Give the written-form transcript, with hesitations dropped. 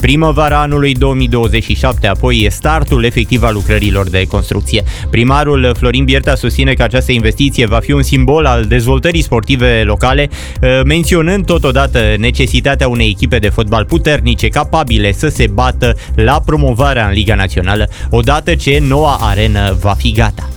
primăvara anului 2027, apoi startul efectiv al lucrărilor de construcție. Primarul Florin Bierta susține că această investiție va fi un simbol al dezvoltării sportive locale, menționând totodată necesitatea unei echipe de fotbal puternice, capabile să se bată la promovarea în Liga Națională, odată ce noua arenă va fi gata.